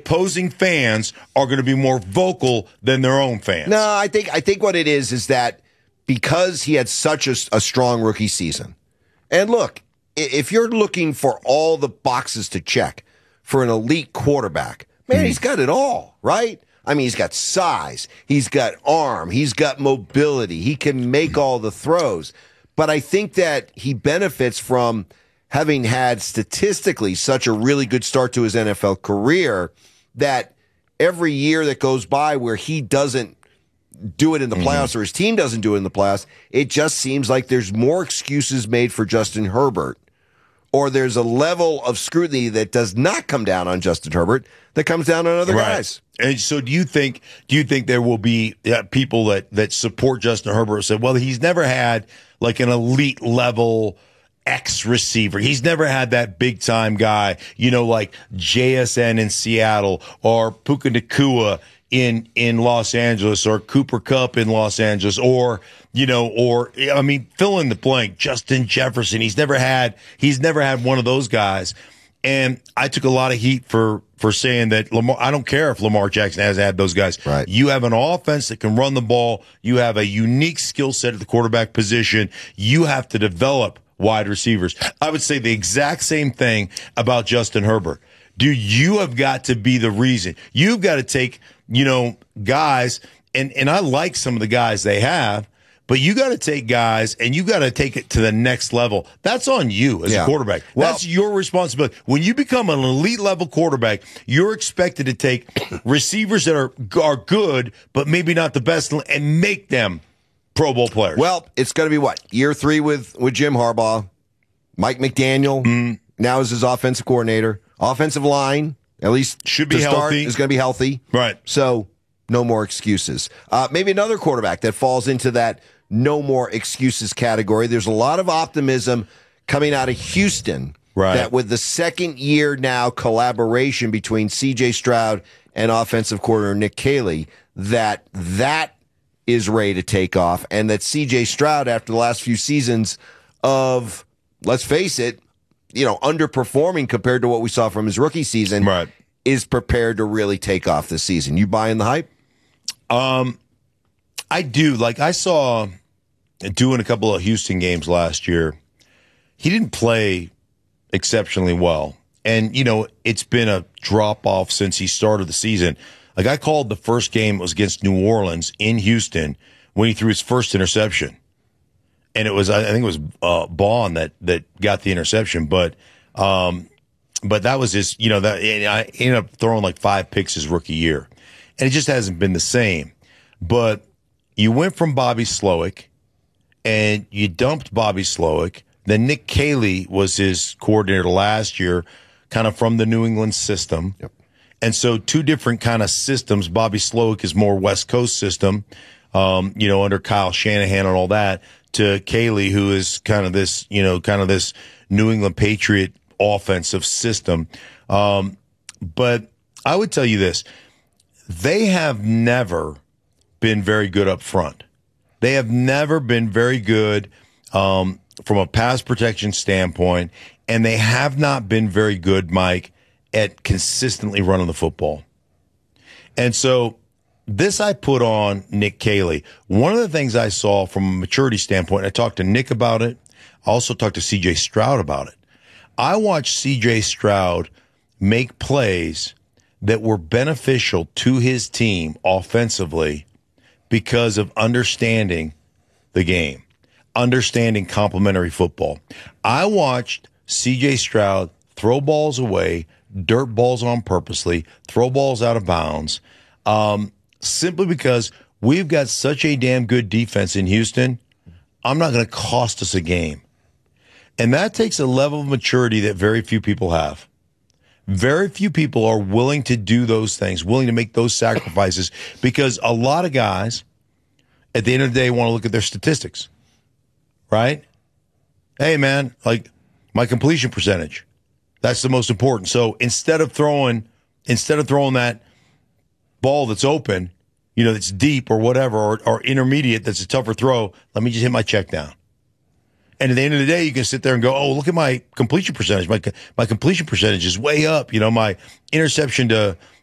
opposing fans are going to be more vocal than their own fans. No, I think what it is that because he had such a strong rookie season, and look, if you're looking for all the boxes to check for an elite quarterback, man, he's got it all, right? I mean, he's got size, he's got arm, he's got mobility, he can make all the throws. But I think that he benefits from having had statistically such a really good start to his NFL career that every year that goes by where he doesn't do it in the playoffs or his team doesn't do it in the playoffs, it just seems like there's more excuses made for Justin Herbert, or there's a level of scrutiny that does not come down on Justin Herbert that comes down on other guys. And so do you think there will be people that support Justin Herbert say, well, he's never had like an elite level X receiver. He's never had that big time guy, like JSN in Seattle or Puka Nacua in Los Angeles or Cooper Kupp in Los Angeles or fill in the blank, Justin Jefferson. He's never had one of those guys. And I took a lot of heat for saying that I don't care if Lamar Jackson has had those guys. Right. You have an offense that can run the ball. You have a unique skill set at the quarterback position. You have to develop wide receivers. I would say the exact same thing about Justin Herbert. Dude, you have got to be the reason. You've got to take, guys, and I like some of the guys they have, but you got to take guys and you got to take it to the next level. That's on you as a quarterback. That's your responsibility. When you become an elite level quarterback, you're expected to take receivers that are good, but maybe not the best, and make them Pro Bowl players. Well, it's going to be what? Year 3 with Jim Harbaugh. Mike McDaniel now is his offensive coordinator. Offensive line, at least should be healthy, is going to be healthy. Right. So no more excuses. Maybe another quarterback that falls into that no more excuses category. There's a lot of optimism coming out of Houston that with the second year now collaboration between C.J. Stroud and offensive coordinator Nick Caley, that is ready to take off, and that C.J. Stroud, after the last few seasons of, let's face it, underperforming compared to what we saw from his rookie season, is prepared to really take off this season. You buying the hype? I do. Like, I saw doing a couple of Houston games last year, he didn't play exceptionally well. And, it's been a drop-off since he started the season. Like, I called the first game, it was against New Orleans in Houston, when he threw his first interception. And I think it was Bond that got the interception. But that was his, I ended up throwing like 5 picks his rookie year. And it just hasn't been the same. But you went from Bobby Slowick, and you dumped Bobby Slowick. Then Nick Caley was his coordinator last year, kind of from the New England system. Yep. And so 2 different kind of systems. Bobby Slowick is more West Coast system, under Kyle Shanahan and all that, to Caley, who is kind of this New England Patriot offensive system. But I would tell you this. They have never been very good up front. They have never been very good from a pass protection standpoint, and they have not been very good, Mike, at consistently running the football. And so this I put on Nick Caley. One of the things I saw from a maturity standpoint, I talked to Nick about it. I also talked to C.J. Stroud about it. I watched C.J. Stroud make plays that were beneficial to his team offensively because of understanding the game, understanding complementary football. I watched C.J. Stroud throw balls away, dirt balls on purposely, throw balls out of bounds, simply because we've got such a damn good defense in Houston. I'm not going to cost us a game. And that takes a level of maturity that very few people have. Very few people are willing to do those things, willing to make those sacrifices, because a lot of guys, at the end of the day, want to look at their statistics, right? Hey, man, like my completion percentage, that's the most important. So instead of throwing that ball that's open, that's deep or whatever, or intermediate, that's a tougher throw, let me just hit my check down. And at the end of the day, you can sit there and go, oh, look at my completion percentage. My completion percentage is way up. My interception to